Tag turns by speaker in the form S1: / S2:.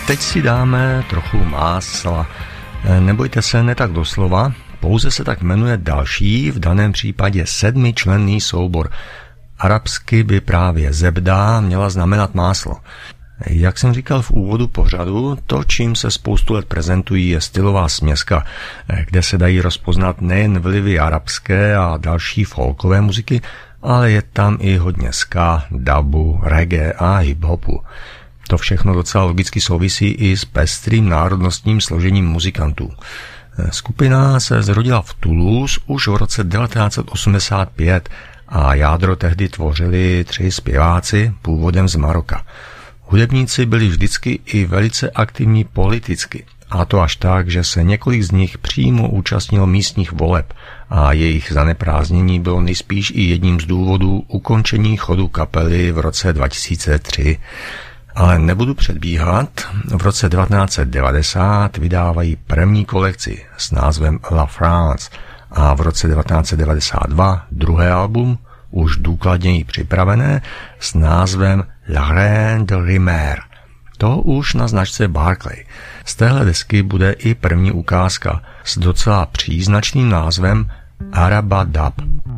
S1: teď si dáme trochu másla. Nebojte se, ne tak doslova, pouze se tak jmenuje další, v daném případě 7členný soubor. Arabsky by právě zebda měla znamenat máslo. Jak jsem říkal v úvodu pořadu, to, čím se spoustu let prezentují, je stylová směska, kde se dají rozpoznat nejen vlivy arabské a další folkové muziky, ale je tam i hodně ska, dubu, reggae a hip-hopu. To všechno docela logicky souvisí i s pestrým národnostním složením muzikantů. Skupina se zrodila v Toulouse už v roce 1985 a jádro tehdy tvořili 3 zpěváci původem z Maroka. Hudebníci byli vždycky i velice aktivní politicky, a to až tak, že se několik z nich přímo účastnilo místních voleb a jejich zaneprázdnění bylo nejspíš i jedním z důvodů ukončení chodu kapely v roce 2003. Ale nebudu předbíhat, v roce 1990 vydávají první kolekci s názvem La France a v roce 1992 druhé album, už důkladněji připravené, s názvem La Reine de Rimer. To už na značce Barclay. Z téhle desky bude i první ukázka s docela příznačným názvem Araba Dub.